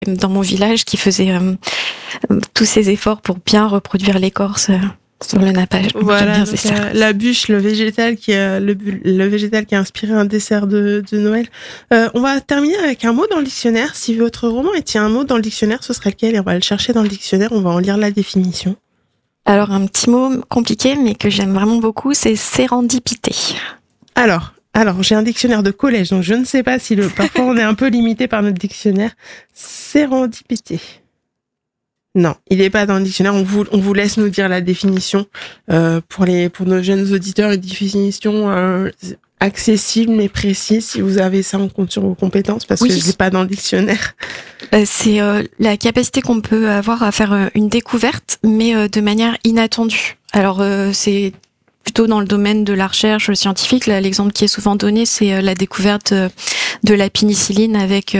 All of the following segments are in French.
dans mon village qui faisait tous ces efforts pour bien reproduire l'écorce sur le nappage. Voilà, donc, la bûche, le végétal qui a inspiré un dessert de Noël. On va terminer avec un mot dans le dictionnaire. Si votre roman était un mot dans le dictionnaire, ce serait lequel? Et on va le chercher dans le dictionnaire, on va en lire la définition. Alors, un petit mot compliqué, mais que j'aime vraiment beaucoup, c'est sérendipité. Alors, j'ai un dictionnaire de collège, donc je ne sais pas si parfois on est un peu limité par notre dictionnaire. Sérendipité. Non, il n'est pas dans le dictionnaire. On vous laisse nous dire la définition pour nos jeunes auditeurs, une définition accessible mais précise. Si vous avez ça, on compte sur vos compétences parce que je l'ai pas dans le dictionnaire. C'est la capacité qu'on peut avoir à faire une découverte, mais de manière inattendue. Alors c'est plutôt dans le domaine de la recherche scientifique. Là, l'exemple qui est souvent donné, c'est la découverte de la pénicilline avec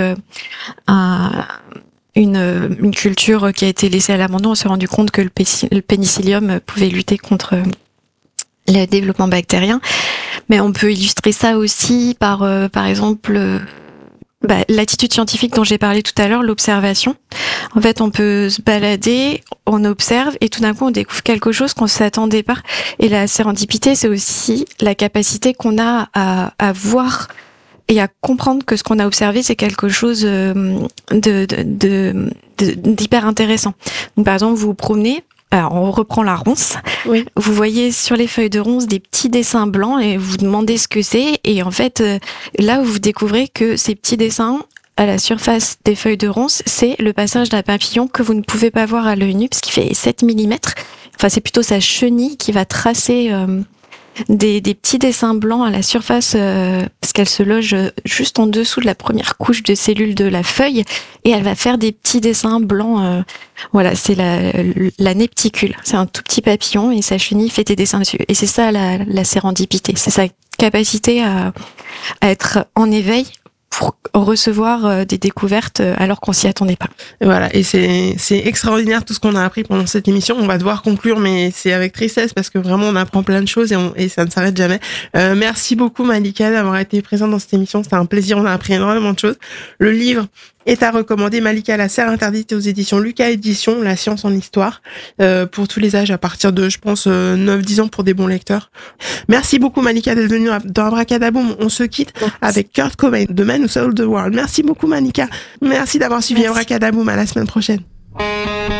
une culture qui a été laissée à l'abandon. On s'est rendu compte que le pénicillium pouvait lutter contre le développement bactérien. Mais on peut illustrer ça aussi par exemple, l'attitude scientifique dont j'ai parlé tout à l'heure, l'observation. En fait, on peut se balader, on observe et tout d'un coup, on découvre quelque chose qu'on ne s'attendait pas. Et la sérendipité, c'est aussi la capacité qu'on a à voir et à comprendre que ce qu'on a observé, c'est quelque chose d'hyper intéressant. Donc, par exemple, vous vous promenez, alors on reprend la ronce, oui. Vous voyez sur les feuilles de ronce des petits dessins blancs et vous demandez ce que c'est. Et en fait, là, vous découvrez que ces petits dessins à la surface des feuilles de ronce, c'est le passage d'un papillon que vous ne pouvez pas voir à l'œil nu, parce qu'il fait 7 mm. Enfin, c'est plutôt sa chenille qui va tracer des petits dessins blancs à la surface parce qu'elle se loge juste en dessous de la première couche de cellules de la feuille et elle va faire des petits dessins blancs. Voilà, c'est la nepticule. C'est un tout petit papillon et sa chenille fait des dessins dessus. Et c'est ça la sérendipité. C'est sa capacité à être en éveil pour recevoir des découvertes alors qu'on s'y attendait pas. Voilà, et c'est extraordinaire tout ce qu'on a appris pendant cette émission. On va devoir conclure, mais c'est avec tristesse parce que vraiment on apprend plein de choses et ça ne s'arrête jamais. Merci beaucoup Malika d'avoir été présente dans cette émission. C'était un plaisir, on a appris énormément de choses. Le livre est à recommander, Malika, La Serre interdite aux éditions Lucas Éditions, La science en histoire, pour tous les âges à partir de, je pense, 9-10 ans pour des bons lecteurs. Merci beaucoup Malika d'être venue dans Abracadaboum. On se quitte avec Kurt Cobain, The Man Who Sold the World. Merci beaucoup Malika. Merci d'avoir suivi Abracadaboum. À la semaine prochaine.